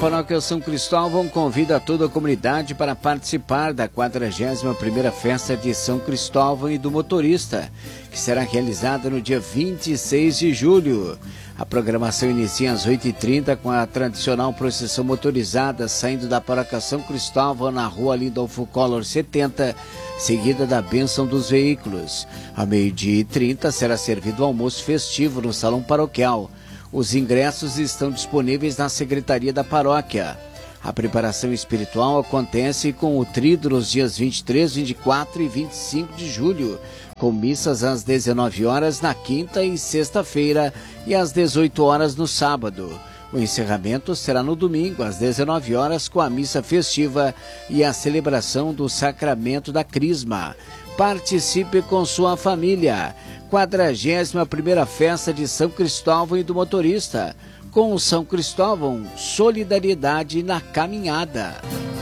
Paróquia São Cristóvão convida toda a comunidade para participar da 41ª Festa de São Cristóvão e do Motorista, que será realizada no dia 26 de julho. A programação inicia às 8h30 com a tradicional procissão motorizada saindo da Paróquia São Cristóvão na rua Lindolfo Collor 70, seguida da bênção dos veículos. Ao 12h30 será servido o almoço festivo no Salão Paroquial. Os ingressos estão disponíveis na Secretaria da Paróquia. A preparação espiritual acontece com o tríduo nos dias 23, 24 e 25 de julho, com missas às 19 horas na quinta e sexta-feira e às 18 horas no sábado. O encerramento será no domingo, às 19 horas, com a missa festiva e a celebração do Sacramento da Crisma. Participe com sua família. 41ª Festa de São Cristóvão e do Motorista. Com o São Cristóvão, solidariedade na caminhada.